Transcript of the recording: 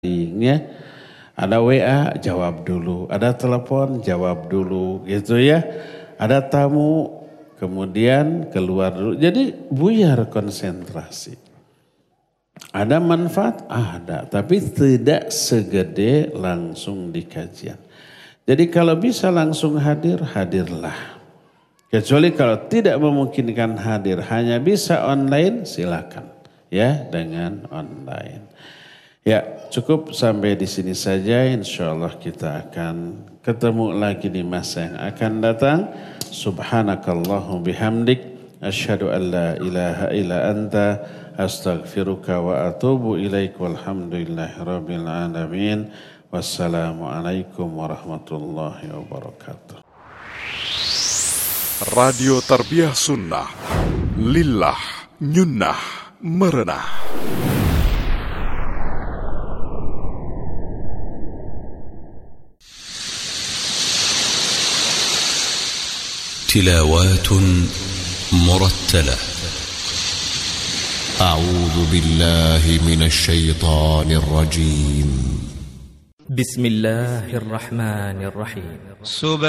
ya. Ada WA, jawab dulu. Ada telepon, jawab dulu gitu ya. Ada tamu, kemudian keluar dulu. Jadi buyar konsentrasi. Ada manfaat? Ada. Tapi tidak segede langsung di kajian. Jadi kalau bisa langsung hadir, hadirlah. Kecuali kalau tidak memungkinkan hadir, hanya bisa online, silakan. Ya, dengan online. Ya, cukup sampai di sini saja. Insya Allah kita akan ketemu lagi di masa yang akan datang. Subhanakallahumma bihamdik. Asyhadu an la ilaha illa anta. Astaghfiruka wa atubu ilaik. Walhamdulillahi rabbil alamin. Wassalamualaikum warahmatullahi wabarakatuh. Radio Tarbiyah Sunnah. Lillah nyunnah merenah. تلاوات مرتلة. أعوذ بالله من الشيطان الرجيم. بسم الله الرحمن الرحيم.